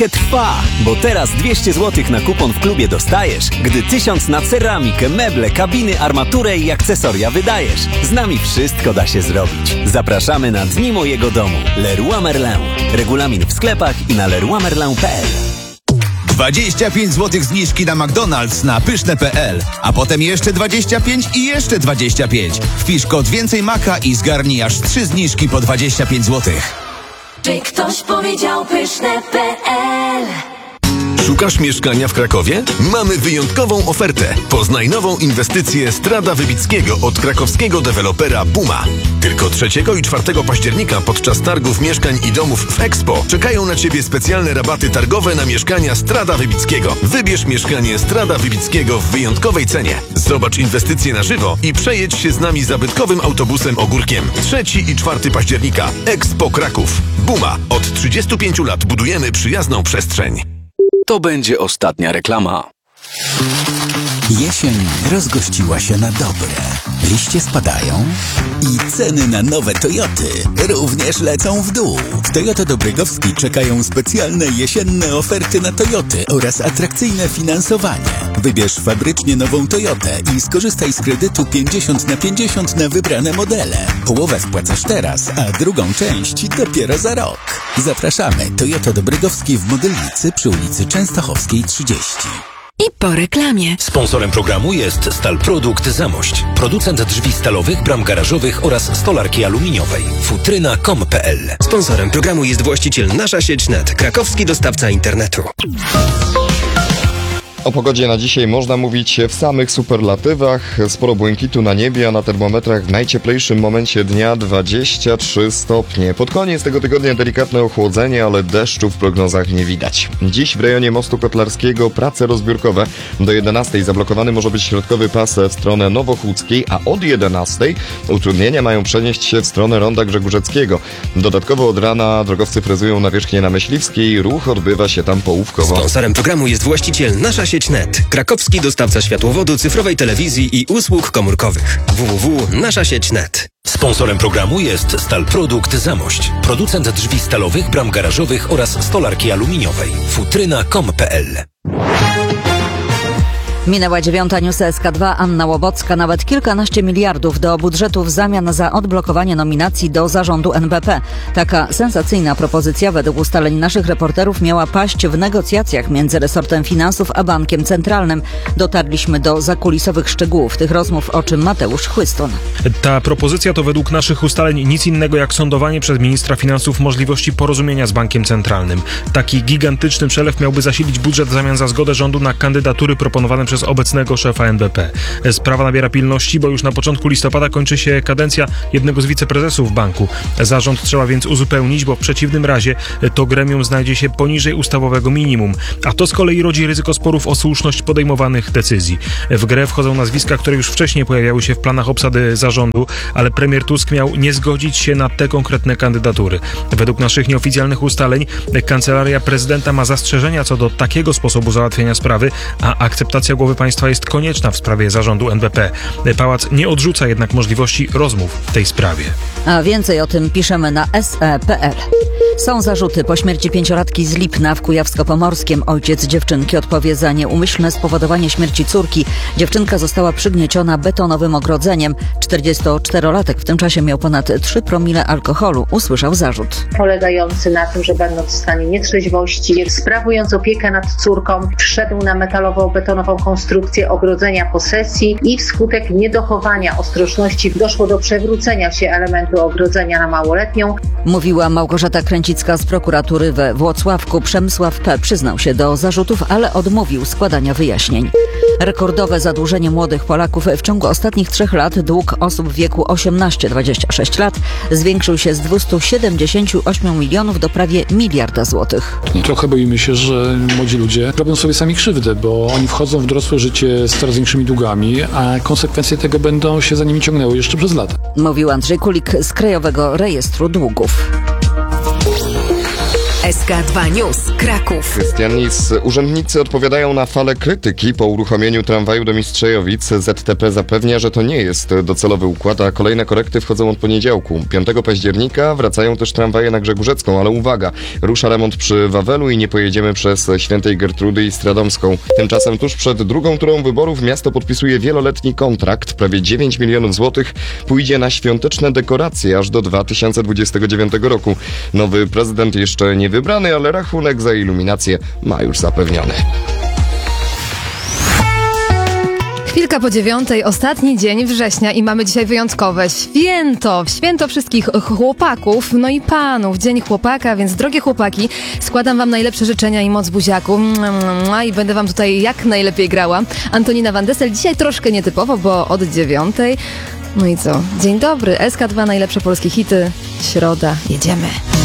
Trwa, bo teraz 200 zł na kupon w klubie dostajesz, gdy 1000 na ceramikę, meble, kabiny, armaturę i akcesoria wydajesz. Z nami wszystko da się zrobić. Zapraszamy na Dni Mojego Domu. Leroy Merlin. Regulamin w sklepach i na leroymerlin.pl. 25 zł zniżki na McDonald's na pyszne.pl, a potem jeszcze 25 i jeszcze 25. Wpisz kod więcej maka i zgarnij aż 3 zniżki po 25 zł. Czy ktoś powiedział pyszne.pl? Szukasz mieszkania w Krakowie? Mamy wyjątkową ofertę. Poznaj nową inwestycję Strada Wybickiego od krakowskiego dewelopera Buma. Tylko 3 i 4 października podczas targów mieszkań i domów w Expo czekają na Ciebie specjalne rabaty targowe na mieszkania Strada Wybickiego. Wybierz mieszkanie Strada Wybickiego w wyjątkowej cenie. Zobacz inwestycje na żywo i przejedź się z nami zabytkowym autobusem Ogórkiem. 3 i 4 października. Expo Kraków. Buma. Od 35 lat budujemy przyjazną przestrzeń. To będzie ostatnia reklama. Jesień rozgościła się na dobre. Liście spadają i ceny na nowe Toyoty również lecą w dół. W Toyota Dobrygowski czekają specjalne jesienne oferty na Toyoty oraz atrakcyjne finansowanie. Wybierz fabrycznie nową Toyotę i skorzystaj z kredytu 50/50 na wybrane modele. Połowę wpłacasz teraz, a drugą część dopiero za rok. Zapraszamy. Toyota Dobrygowski w Modylnicy przy ulicy Częstochowskiej 30. I po reklamie. Sponsorem programu jest Stal Produkt Zamość. Producent drzwi stalowych, bram garażowych oraz stolarki aluminiowej. Futryna.com.pl. Sponsorem programu jest właściciel Nasza Sieć Net, krakowski dostawca internetu. O pogodzie na dzisiaj można mówić w samych superlatywach. Sporo błękitu na niebie, a na termometrach w najcieplejszym momencie dnia 23 stopnie. Pod koniec tego tygodnia delikatne ochłodzenie, ale deszczu w prognozach nie widać. Dziś w rejonie Mostu Kotlarskiego prace rozbiórkowe. Do 11 zablokowany może być środkowy pas w stronę Nowochódzkiej, a od 11 utrudnienia mają przenieść się w stronę Ronda Grzegórzeckiego. Dodatkowo od rana drogowcy frezują nawierzchnię na Myśliwskiej. Ruch odbywa się tam połówkowo. Sponsorem programu jest właściciel Nasza Sieć Net, krakowski dostawca światłowodu, cyfrowej telewizji i usług komórkowych. www.naszasieć.net. Sponsorem programu jest Stal Produkt Zamość. Producent drzwi stalowych, bram garażowych oraz stolarki aluminiowej. Futryna.com.pl. Minęła 9. News SK2. Anna Łobocka. Nawet kilkanaście miliardów do budżetu w zamian za odblokowanie nominacji do zarządu NBP. Taka sensacyjna propozycja według ustaleń naszych reporterów miała paść w negocjacjach między resortem finansów a Bankiem Centralnym. Dotarliśmy do zakulisowych szczegółów tych rozmów, o czym Mateusz Chłyston. Ta propozycja to według naszych ustaleń nic innego jak sądowanie przez ministra finansów możliwości porozumienia z Bankiem Centralnym. Taki gigantyczny przelew miałby zasilić budżet w zamian za zgodę rządu na kandydatury proponowane przez obecnego szefa NBP. Sprawa nabiera pilności, bo już na początku listopada kończy się kadencja jednego z wiceprezesów banku. Zarząd trzeba więc uzupełnić, bo w przeciwnym razie to gremium znajdzie się poniżej ustawowego minimum, a to z kolei rodzi ryzyko sporów o słuszność podejmowanych decyzji. W grę wchodzą nazwiska, które już wcześniej pojawiały się w planach obsady zarządu, ale premier Tusk miał nie zgodzić się na te konkretne kandydatury. Według naszych nieoficjalnych ustaleń Kancelaria Prezydenta ma zastrzeżenia co do takiego sposobu załatwienia sprawy, a akceptacja głowy państwa jest konieczna w sprawie zarządu NBP. Pałac nie odrzuca jednak możliwości rozmów w tej sprawie. A więcej o tym piszemy na se.pl. Są zarzuty po śmierci 5-latki z Lipna w Kujawsko-Pomorskiem. Ojciec dziewczynki odpowie za nieumyślne spowodowanie śmierci córki. Dziewczynka została przygnieciona betonowym ogrodzeniem. 44-latek w tym czasie miał ponad 3 promile alkoholu. Usłyszał zarzut polegający na tym, że będąc w stanie nietrzeźwości, sprawując opiekę nad córką, wszedł na metalową, betonową konstrukcję ogrodzenia posesji i wskutek niedochowania ostrożności doszło do przewrócenia się elementu ogrodzenia na małoletnią. Mówiła Małgorzata Kręcicka z prokuratury we Włocławku. Przemysław P. przyznał się do zarzutów, ale odmówił składania wyjaśnień. Rekordowe zadłużenie młodych Polaków. W ciągu ostatnich 3 lat dług osób w wieku 18-26 lat zwiększył się z 278 milionów do prawie 1 miliarda złotych. Trochę boimy się, że młodzi ludzie robią sobie sami krzywdę, bo oni wchodzą w dorosłe życie z coraz większymi długami, a konsekwencje tego będą się za nimi ciągnęły jeszcze przez lata. Mówił Andrzej Kulik z Krajowego Rejestru Długów. SK2 News, Kraków. Krystian Lis. Urzędnicy odpowiadają na falę krytyki po uruchomieniu tramwaju do Mistrzejowic. ZTP zapewnia, że to nie jest docelowy układ, a kolejne korekty wchodzą od poniedziałku. 5 października wracają też tramwaje na Grzegórzecką, ale uwaga, rusza remont przy Wawelu i nie pojedziemy przez Świętej Gertrudy i Stradomską. Tymczasem tuż przed drugą turą wyborów miasto podpisuje wieloletni kontrakt. Prawie 9 milionów złotych pójdzie na świąteczne dekoracje aż do 2029 roku. Nowy prezydent jeszcze nie wybrany, ale rachunek za iluminację ma już zapewniony. Chwilka po 9:00, ostatni dzień września i mamy dzisiaj wyjątkowe święto wszystkich chłopaków, no i panów, dzień chłopaka, więc drogie chłopaki, składam wam najlepsze życzenia i moc buziaku i będę wam tutaj jak najlepiej grała. Antonina Van Dessel, dzisiaj troszkę nietypowo, bo od 9:00. No i co? Dzień dobry, SK2, najlepsze polskie hity, środa, jedziemy.